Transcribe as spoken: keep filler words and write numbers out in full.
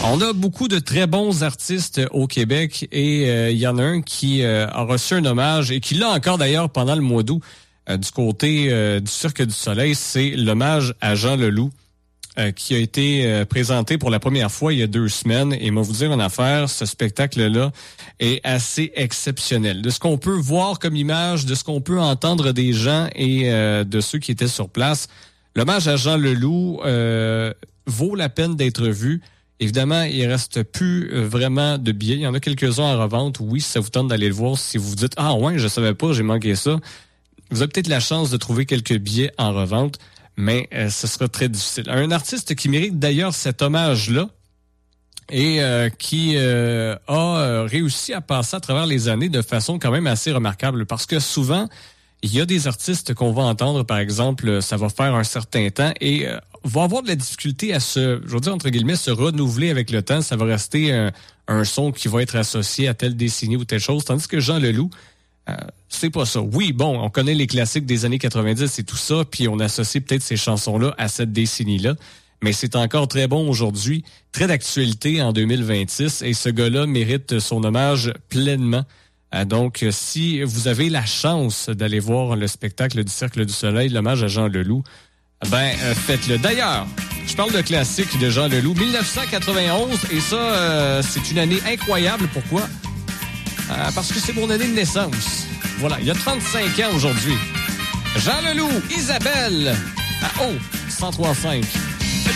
On a beaucoup de très bons artistes au Québec et il euh, y en a un qui euh, a reçu un hommage et qui l'a encore d'ailleurs pendant le mois d'août euh, du côté euh, du Cirque du Soleil. C'est l'hommage à Jean Leloup euh, qui a été euh, présenté pour la première fois il y a deux semaines. Et moi vous dire une affaire, ce spectacle-là est assez exceptionnel. De ce qu'on peut voir comme image, de ce qu'on peut entendre des gens et euh, de ceux qui étaient sur place, l'hommage à Jean Leloup euh, vaut la peine d'être vu. Évidemment, il reste plus vraiment de billets. Il y en a quelques-uns en revente. Oui, si ça vous tente d'aller le voir, si vous vous dites « Ah ouais, je savais pas, j'ai manqué ça », vous avez peut-être la chance de trouver quelques billets en revente, mais euh, ce sera très difficile. Un artiste qui mérite d'ailleurs cet hommage-là et euh, qui euh, a réussi à passer à travers les années de façon quand même assez remarquable, parce que souvent, il y a des artistes qu'on va entendre, par exemple, ça va faire un certain temps et euh, vont avoir de la difficulté à se, je veux dire, entre guillemets, se renouveler avec le temps. Ça va rester un, un son qui va être associé à telle décennie ou telle chose. Tandis que Jean Leloup, euh, c'est pas ça. Oui, bon, on connaît les classiques des années quatre-vingt-dix et tout ça, puis on associe peut-être ces chansons-là à cette décennie-là. Mais c'est encore très bon aujourd'hui, très d'actualité en deux mille vingt-six, et ce gars-là mérite son hommage pleinement. Donc, si vous avez la chance d'aller voir le spectacle du Cirque du Soleil, l'hommage à Jean Leloup, ben, euh, faites-le. D'ailleurs, je parle de classique de Jean Leloup, dix-neuf cent quatre-vingt-onze, et ça, euh, c'est une année incroyable. Pourquoi? Euh, parce que c'est mon année de naissance. Voilà, il y a trente-cinq ans aujourd'hui. Jean Leloup, Isabelle, à haut, cent trois virgule cinq.